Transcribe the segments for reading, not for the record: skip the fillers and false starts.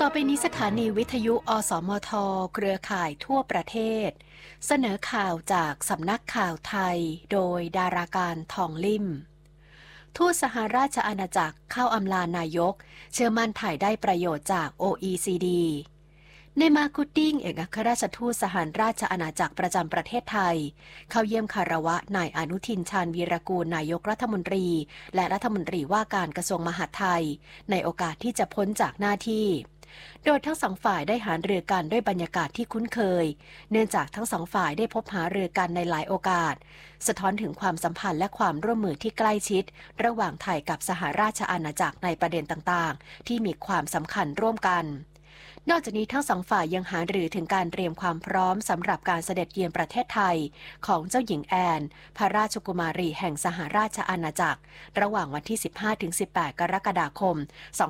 อไปนี้สถานีวิทยุอสมทเครือข่ายทั่วประเทศเสนอข่าวจากสำนักข่าวไทยโดยดาราการทองลิ่มทูตสหราชอาณาจักรเข้าอำลานายกเชื่อมั่นไทยได้ประโยชน์จาก OECD ในมาคุดดิ้งเอกอัครราชทูตสหราชอาณาจักรประจำประเทศไทยเข้าเยี่ยมคารวะนายอนุทินชาญวีรกูลนายกรัฐมนตรีและรัฐมนตรีว่าการกระทรวงมหาดไทยในโอกาสที่จะพ้นจากหน้าที่โดยทั้งสองฝ่ายได้หารือกันด้วยบรรยากาศที่คุ้นเคยเนื่องจากทั้งสองฝ่ายได้พบหารือกันในหลายโอกาสสะท้อนถึงความสัมพันธ์และความร่วมมือที่ใกล้ชิดระหว่างไทยกับสหราชอาณาจักรในประเด็นต่างๆที่มีความสำคัญร่วมกันนอกจากนี้ทั้งสองฝ่ายยังหารือถึงการเตรียมความพร้อมสำหรับการเสด็จเยือนประเทศไทยของเจ้าหญิงแอนพระราชกุมารีแห่งสหราชอาณาจักรระหว่างวันที่ 15-18 กรกฎาคม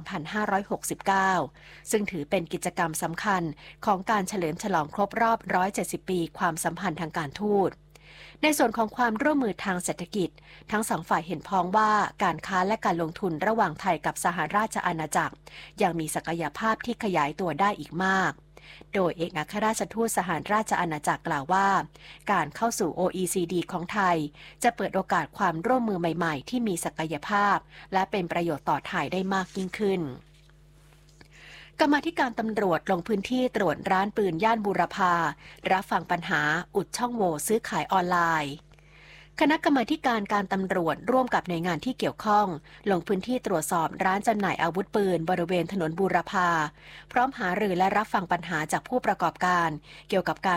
2569 ซึ่งถือเป็นกิจกรรมสำคัญของการเฉลิมฉลองครบรอบ 170 ปีความสัมพันธ์ทางการทูตในส่วนของความร่วมมือทางเศรษฐกิจทั้งสองฝ่ายเห็นพ้องว่าการค้าและการลงทุนระหว่างไทยกับสหราชอาณาจักรยังมีศักยภาพที่ขยายตัวได้อีกมากโดยเอกอัครราชทูตสหราชอาณาจักรกล่าวว่าการเข้าสู่ OECD ของไทยจะเปิดโอกาสความร่วมมือใหม่ๆที่มีศักยภาพและเป็นประโยชน์ต่อไทยได้มากยิ่งขึ้นกรรมาธิการตำรวจลงพื้นที่ตรวจร้านปืนย่านบูรพารับฟังปัญหาอุดช่องโหว่ซื้อขายออนไลน์คณะกรรมาการตำรวจร่วมกับหน่วยงานที่เกี่ยวข้องลงพื้นที่ตรวจสอบร้านจำหน่ายอาวุธปืนบริเวณถนนบูรพาพร้อมหารือและรับฟังปัญหาจากผู้ประกอบการเกี่ยวกับการ